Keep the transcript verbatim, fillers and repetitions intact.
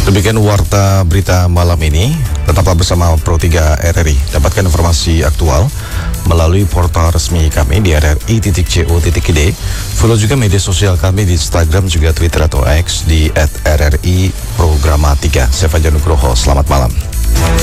Demikian warta berita malam ini. Tetaplah bersama Pro tiga R R I. Dapatkan informasi aktual melalui portal resmi kami di r r i titik co titik i d. Follow juga media sosial kami di Instagram juga Twitter atau X di at r r i programa tiga. Saya Fajar Nugroho. Selamat malam.